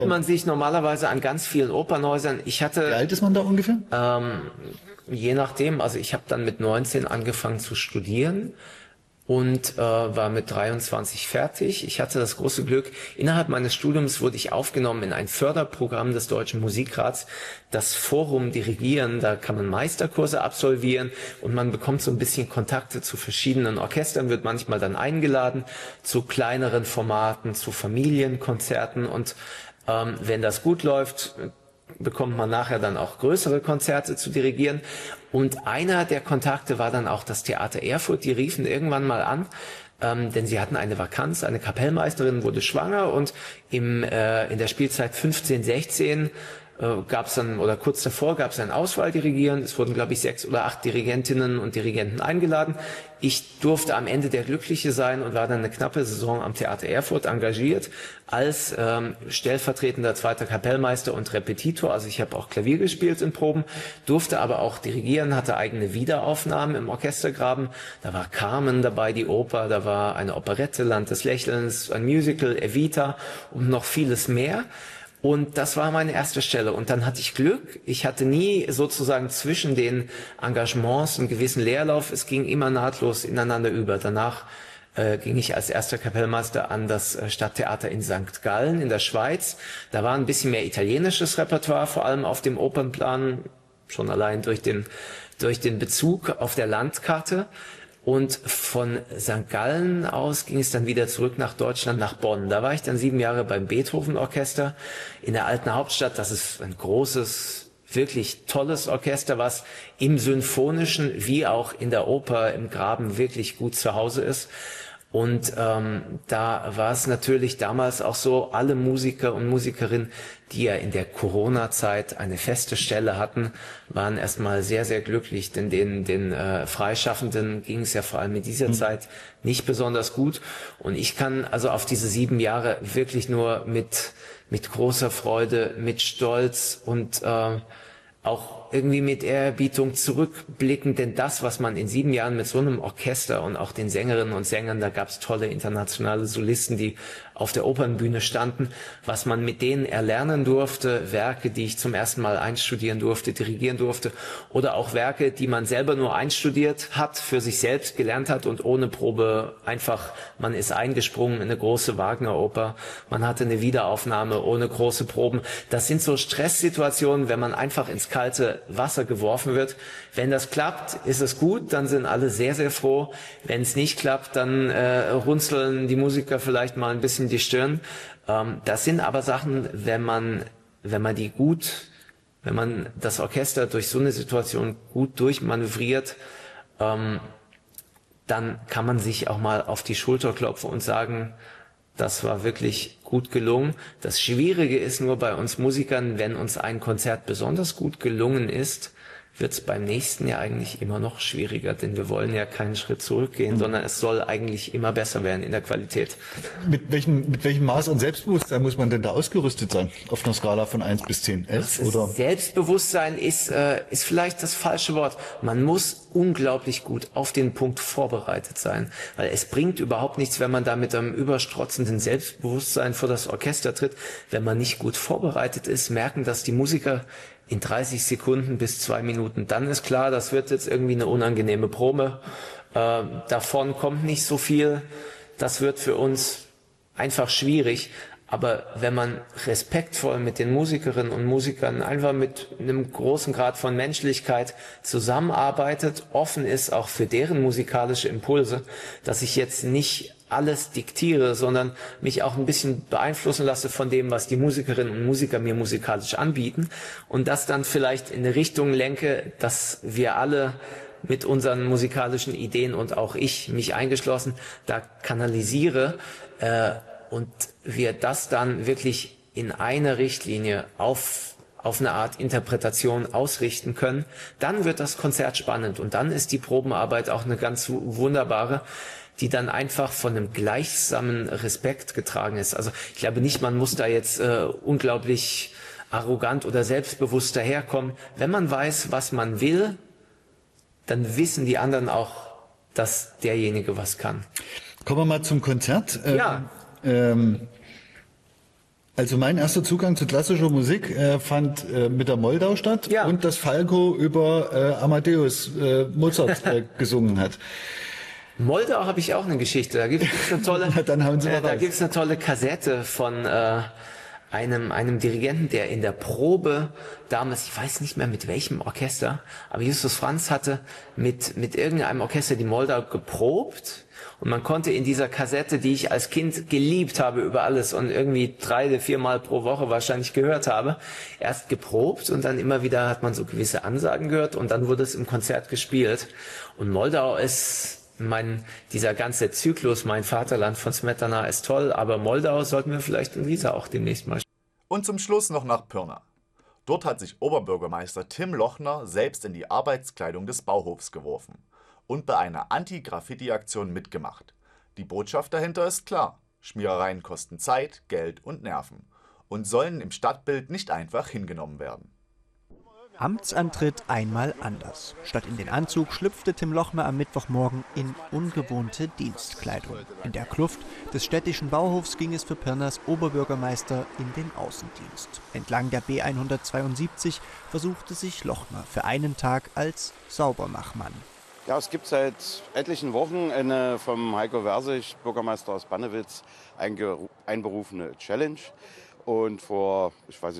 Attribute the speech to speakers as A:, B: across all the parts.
A: Man sich normalerweise an ganz vielen Opernhäusern. Ich hatte,
B: Wie alt ist man da ungefähr?
A: je nachdem, also ich habe dann mit 19 angefangen zu studieren und war mit 23 fertig. Ich hatte das große Glück, innerhalb meines Studiums wurde ich aufgenommen in ein Förderprogramm des Deutschen Musikrats, das Forum Dirigieren. Da kann man Meisterkurse absolvieren und man bekommt so ein bisschen Kontakte zu verschiedenen Orchestern, wird manchmal dann eingeladen zu kleineren Formaten, zu Familienkonzerten und wenn das gut läuft, bekommt man nachher dann auch größere Konzerte zu dirigieren. Und einer der Kontakte war dann auch das Theater Erfurt. Die riefen irgendwann mal an, denn sie hatten eine Vakanz. Eine Kapellmeisterin wurde schwanger und in der Spielzeit 15, 16 gab es dann, oder kurz davor gab es ein Auswahldirigieren. Es wurden, glaube ich, 6 oder 8 Dirigentinnen und Dirigenten eingeladen. Ich durfte am Ende der Glückliche sein und war dann eine knappe Saison am Theater Erfurt engagiert als stellvertretender zweiter Kapellmeister und Repetitor. Also ich habe auch Klavier gespielt in Proben, durfte aber auch dirigieren, hatte eigene Wiederaufnahmen im Orchestergraben. Da war Carmen dabei, die Oper, da war eine Operette, Land des Lächelns, ein Musical, Evita und noch vieles mehr. Und das war meine erste Stelle. Und dann hatte ich Glück. Ich hatte nie sozusagen zwischen den Engagements einen gewissen Leerlauf. Es ging immer nahtlos ineinander über. Danach ging ich als erster Kapellmeister an das Stadttheater in St. Gallen in der Schweiz. Da war ein bisschen mehr italienisches Repertoire, vor allem auf dem Opernplan, schon allein durch den Bezug auf der Landkarte. Und von St. Gallen aus ging es dann wieder zurück nach Deutschland, nach Bonn. Da war ich dann 7 Jahre beim Beethoven-Orchester in der alten Hauptstadt. Das ist ein großes, wirklich tolles Orchester, was im Symphonischen wie auch in der Oper im Graben wirklich gut zu Hause ist. Und da war es natürlich damals auch so, alle Musiker und Musikerinnen, die ja in der Corona-Zeit eine feste Stelle hatten, waren erstmal sehr, sehr glücklich, denn den Freischaffenden ging es ja vor allem in dieser Zeit nicht besonders gut. Und ich kann also auf diese 7 Jahre wirklich nur mit großer Freude, mit Stolz und auch irgendwie mit Ehrerbietung zurückblicken, denn das, was man in 7 Jahren mit so einem Orchester und auch den Sängerinnen und Sängern, da gab es tolle internationale Solisten, die auf der Opernbühne standen, was man mit denen erlernen durfte, Werke, die ich zum ersten Mal einstudieren durfte, dirigieren durfte, oder auch Werke, die man selber nur einstudiert hat, für sich selbst gelernt hat und ohne Probe einfach, man ist eingesprungen in eine große Wagner-Oper, man hatte eine Wiederaufnahme ohne große Proben. Das sind so Stresssituationen, wenn man einfach ins kalte Wasser geworfen wird. Wenn das klappt, ist es gut, dann sind alle sehr, sehr froh. Wenn es nicht klappt, dann runzeln die Musiker vielleicht mal ein bisschen die Stirn. Das sind aber Sachen, wenn man das Orchester durch so eine Situation gut durchmanövriert, dann kann man sich auch mal auf die Schulter klopfen und sagen, das war wirklich gut gelungen. Das Schwierige ist nur bei uns Musikern, wenn uns ein Konzert besonders gut gelungen ist, wird es beim nächsten Jahr eigentlich immer noch schwieriger, denn wir wollen ja keinen Schritt zurückgehen, sondern es soll eigentlich immer besser werden in der Qualität.
B: Mit welchem Maß an Selbstbewusstsein muss man denn da ausgerüstet sein? Auf einer Skala von 1 bis 10? 11, oder?
A: Selbstbewusstsein ist vielleicht das falsche Wort. Man muss unglaublich gut auf den Punkt vorbereitet sein, weil es bringt überhaupt nichts, wenn man da mit einem überstrotzenden Selbstbewusstsein vor das Orchester tritt. Wenn man nicht gut vorbereitet ist, merken das die Musiker in 30 Sekunden bis 2 Minuten. Dann ist klar, das wird jetzt irgendwie eine unangenehme Probe. Davon kommt nicht so viel. Das wird für uns einfach schwierig. Aber wenn man respektvoll mit den Musikerinnen und Musikern einfach mit einem großen Grad von Menschlichkeit zusammenarbeitet, offen ist auch für deren musikalische Impulse, dass ich jetzt nicht alles diktiere, sondern mich auch ein bisschen beeinflussen lasse von dem, was die Musikerinnen und Musiker mir musikalisch anbieten und das dann vielleicht in eine Richtung lenke, dass wir alle mit unseren musikalischen Ideen und auch ich, mich eingeschlossen, da kanalisiere und wir das dann wirklich in eine Richtlinie auf eine Art Interpretation ausrichten können, dann wird das Konzert spannend und dann ist die Probenarbeit auch eine ganz wunderbare, die dann einfach von einem gleichsamen Respekt getragen ist. Also ich glaube nicht, man muss da jetzt unglaublich arrogant oder selbstbewusst daherkommen. Wenn man weiß, was man will, dann wissen die anderen auch, dass derjenige was kann.
B: Kommen wir mal zum Konzert.
A: Ja.
B: Also mein erster Zugang zu klassischer Musik fand mit der Moldau statt
A: Ja.
B: und dass Falco über Amadeus Mozart gesungen hat.
A: Moldau habe ich auch eine Geschichte. Da gibt es eine tolle,
B: Dann hauen Sie mal
A: da
B: raus.
A: gibt's eine tolle Kassette von einem Dirigenten, der in der Probe damals, ich weiß nicht mehr mit welchem Orchester, aber Justus Franz hatte mit irgendeinem Orchester die Moldau geprobt. Und man konnte in dieser Kassette, die ich als Kind geliebt habe über alles und irgendwie 3 oder 4 Mal pro Woche wahrscheinlich gehört habe, erst geprobt und dann immer wieder hat man so gewisse Ansagen gehört und dann wurde es im Konzert gespielt. Und Moldau ist dieser ganze Zyklus, Mein Vaterland von Smetana ist toll, aber Moldau sollten wir vielleicht in Riesa auch demnächst mal.
C: Und zum Schluss noch nach Pirna. Dort hat sich Oberbürgermeister Tim Lochner selbst in die Arbeitskleidung des Bauhofs geworfen und bei einer Anti-Graffiti-Aktion mitgemacht. Die Botschaft dahinter ist klar: Schmierereien kosten Zeit, Geld und Nerven und sollen im Stadtbild nicht einfach hingenommen werden.
D: Amtsantritt einmal anders. Statt in den Anzug schlüpfte Tim Lochner am Mittwochmorgen in ungewohnte Dienstkleidung. In der Kluft des städtischen Bauhofs ging es für Pirnas Oberbürgermeister in den Außendienst. Entlang der B172 versuchte sich Lochner für einen Tag als Saubermachmann.
E: Ja, es gibt seit etlichen Wochen eine vom Heiko Versich, Bürgermeister aus Bannewitz, einberufene Challenge. Und vor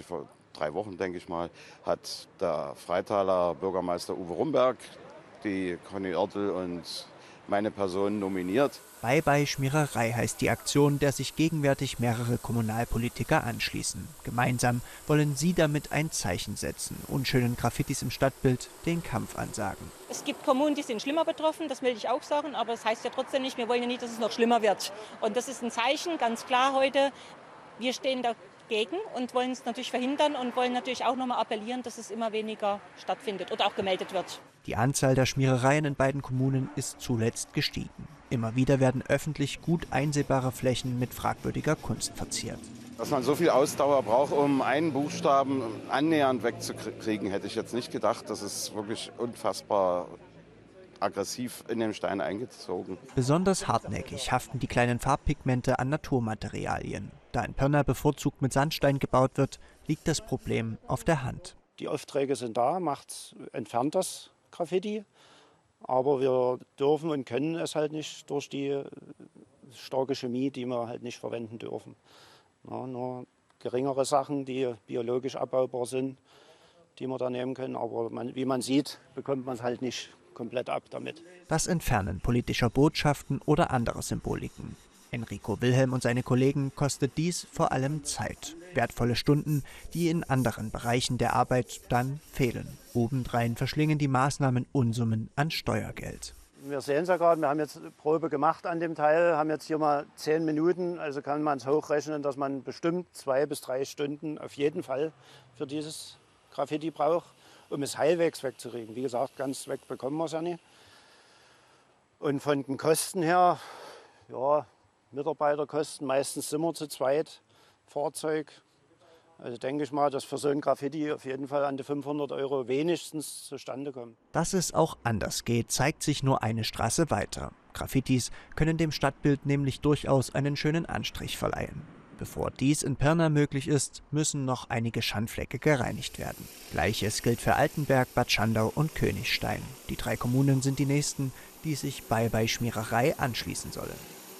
E: 3 Wochen, denke ich mal, hat der Freitaler Bürgermeister Uwe Rumberg die Conny Oertel und meine Person nominiert.
D: Bye Bye Schmiererei heißt die Aktion, der sich gegenwärtig mehrere Kommunalpolitiker anschließen. Gemeinsam wollen sie damit ein Zeichen setzen, unschönen Graffitis im Stadtbild den Kampf ansagen.
F: Es gibt Kommunen, die sind schlimmer betroffen, das will ich auch sagen, aber das heißt ja trotzdem nicht, wir wollen ja nicht, dass es noch schlimmer wird. Und das ist ein Zeichen, ganz klar heute, wir stehen dagegen und wollen es natürlich verhindern und wollen natürlich auch nochmal appellieren, dass es immer weniger stattfindet oder auch gemeldet wird.
D: Die Anzahl der Schmierereien in beiden Kommunen ist zuletzt gestiegen. Immer wieder werden öffentlich gut einsehbare Flächen mit fragwürdiger Kunst verziert.
E: Dass man so viel Ausdauer braucht, um einen Buchstaben annähernd wegzukriegen, hätte ich jetzt nicht gedacht. Das ist wirklich unfassbar aggressiv in den Stein eingezogen.
D: Besonders hartnäckig haften die kleinen Farbpigmente an Naturmaterialien. Da in Pirna bevorzugt mit Sandstein gebaut wird, liegt das Problem auf der Hand.
G: Die Aufträge sind da, entfernt das Graffiti. Aber wir dürfen und können es halt nicht durch die starke Chemie, die wir halt nicht verwenden dürfen. Ja, nur geringere Sachen, die biologisch abbaubar sind, die wir da nehmen können. Aber wie man sieht, bekommt man es halt nicht komplett ab damit.
D: Das Entfernen politischer Botschaften oder anderer Symboliken. Enrico Wilhelm und seine Kollegen kostet dies vor allem Zeit. Wertvolle Stunden, die in anderen Bereichen der Arbeit dann fehlen. Obendrein verschlingen die Maßnahmen Unsummen an Steuergeld.
G: Wir sehen es ja gerade, wir haben jetzt eine Probe gemacht an dem Teil, haben jetzt hier mal 10 Minuten, also kann man es hochrechnen, dass man bestimmt 2 bis 3 Stunden auf jeden Fall für dieses Graffiti braucht, um es halbwegs wegzukriegen. Wie gesagt, ganz weg bekommen wir es ja nicht. Und von den Kosten her, ja, Mitarbeiterkosten, meistens sind wir zu zweit, Fahrzeug. Also denke ich mal, dass für so ein Graffiti auf jeden Fall an die 500 € wenigstens zustande kommt.
D: Dass es auch anders geht, zeigt sich nur eine Straße weiter. Graffitis können dem Stadtbild nämlich durchaus einen schönen Anstrich verleihen. Bevor dies in Pirna möglich ist, müssen noch einige Schandflecke gereinigt werden. Gleiches gilt für Altenberg, Bad Schandau und Königstein. Die 3 Kommunen sind die nächsten, die sich Bye Bye Schmiererei anschließen sollen.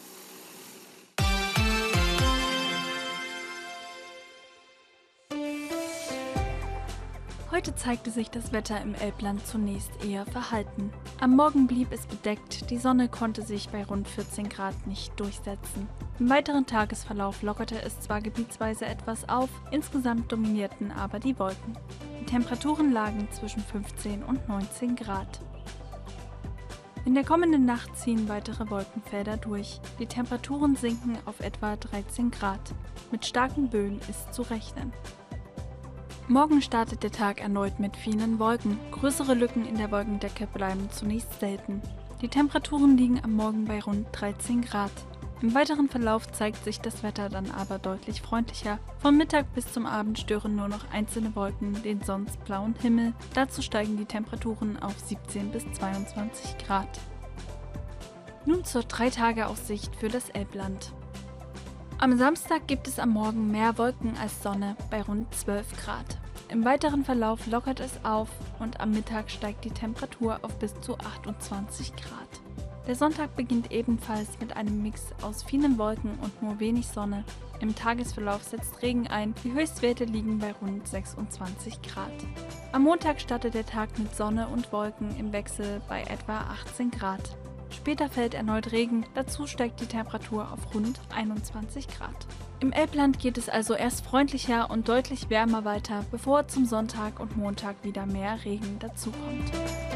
H: Heute zeigte sich das Wetter im Elbland zunächst eher verhalten. Am Morgen blieb es bedeckt, die Sonne konnte sich bei rund 14 Grad nicht durchsetzen. Im weiteren Tagesverlauf lockerte es zwar gebietsweise etwas auf, insgesamt dominierten aber die Wolken. Die Temperaturen lagen zwischen 15 und 19 Grad. In der kommenden Nacht ziehen weitere Wolkenfelder durch. Die Temperaturen sinken auf etwa 13 Grad. Mit starken Böen ist zu rechnen. Morgen startet der Tag erneut mit vielen Wolken. Größere Lücken in der Wolkendecke bleiben zunächst selten. Die Temperaturen liegen am Morgen bei rund 13 Grad. Im weiteren Verlauf zeigt sich das Wetter dann aber deutlich freundlicher. Vom Mittag bis zum Abend stören nur noch einzelne Wolken den sonst blauen Himmel. Dazu steigen die Temperaturen auf 17 bis 22 Grad. Nun zur 3-Tage-Aussicht für das Elbland. Am Samstag gibt es am Morgen mehr Wolken als Sonne bei rund 12 Grad. Im weiteren Verlauf lockert es auf und am Mittag steigt die Temperatur auf bis zu 28 Grad. Der Sonntag beginnt ebenfalls mit einem Mix aus vielen Wolken und nur wenig Sonne. Im Tagesverlauf setzt Regen ein, die Höchstwerte liegen bei rund 26 Grad. Am Montag startet der Tag mit Sonne und Wolken im Wechsel bei etwa 18 Grad. Später fällt erneut Regen, dazu steigt die Temperatur auf rund 21 Grad. Im Elbland geht es also erst freundlicher und deutlich wärmer weiter, bevor zum Sonntag und Montag wieder mehr Regen dazukommt.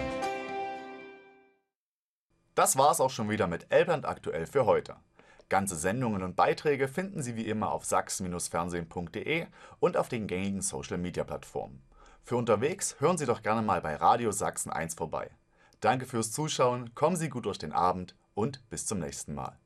C: Das war's auch schon wieder mit Elbland aktuell für heute. Ganze Sendungen und Beiträge finden Sie wie immer auf sachsen-fernsehen.de und auf den gängigen Social-Media-Plattformen. Für unterwegs hören Sie doch gerne mal bei Radio Sachsen 1 vorbei. Danke fürs Zuschauen, kommen Sie gut durch den Abend und bis zum nächsten Mal.